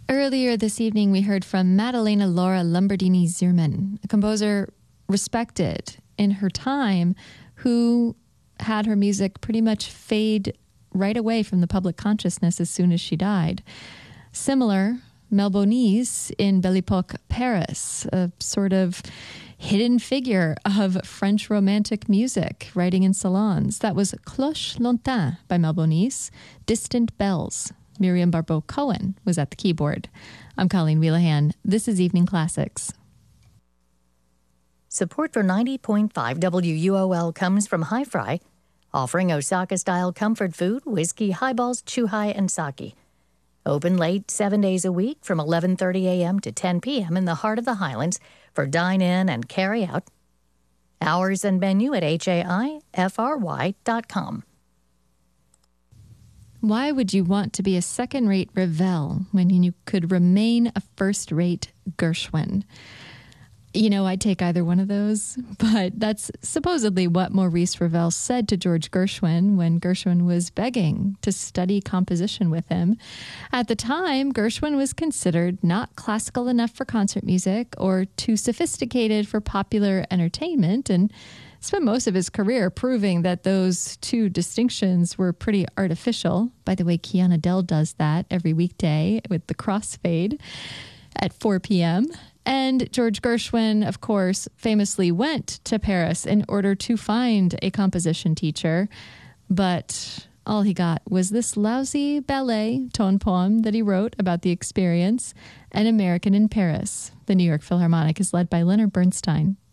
Earlier this evening, we heard from Maddalena Laura Lombardini Zierman, a composer respected in her time who had her music pretty much fade right away from the public consciousness as soon as she died. Similar, Melbonis in Belle Époque, Paris, a sort of hidden figure of French romantic music, writing in salons. That was Cloche Lointain by Melbonis, Distant Bells. Miriam Barbeau-Cohen was at the keyboard. I'm Colleen Wheelahan. This is Evening Classics. Support for 90.5 WUOL comes from Hi Fry, offering Osaka-style comfort food, whiskey, highballs, chuhai, and sake. Open late 7 days a week from 11:30 a.m. to 10 p.m. in the heart of the Highlands for dine-in and carry-out. Hours and menu at haifry.com. Why would you want to be a second-rate Ravel when you could remain a first-rate Gershwin? You know, I'd take either one of those, but that's supposedly what Maurice Ravel said to George Gershwin when Gershwin was begging to study composition with him. At the time, Gershwin was considered not classical enough for concert music or too sophisticated for popular entertainment, and spent most of his career proving that those two distinctions were pretty artificial. By the way, Kiana Dell does that every weekday with the Crossfade at 4 p.m., and George Gershwin, of course, famously went to Paris in order to find a composition teacher, but all he got was this lousy ballet tone poem that he wrote about the experience, An American in Paris. The New York Philharmonic is led by Leonard Bernstein.